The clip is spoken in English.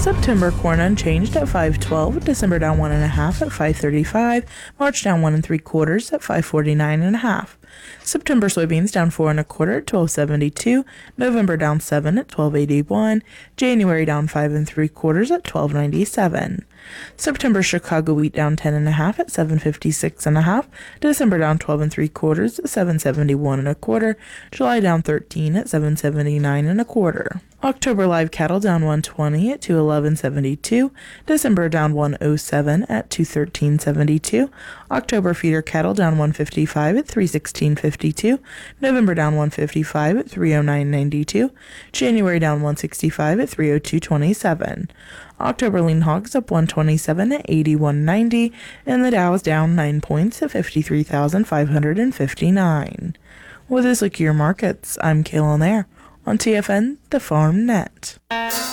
September corn unchanged at $5.12, December down 1.5 at $5.35, March down 1 3/4 at $5.49.5. September soybeans down 4 1/4 at $12.72, November down 7 at $12.81, January down 5 3/4 at $12.97. September Chicago wheat down 10 1/2 at $7.56.5, December down 12 3/4 at $7.71 1/4, July down 13 at $7.79 1/4. October live cattle down 120 at $211.72, December down 107 at $213.72, October feeder cattle down 155 at $316.52, November down 155 at $309.92, January down 165 at $302.27. October lean hogs up 127 at $81.90, and the Dow is down 9 points at 53,559. With this look at your markets, I'm Kaylin Air on TFN, the Farm Net.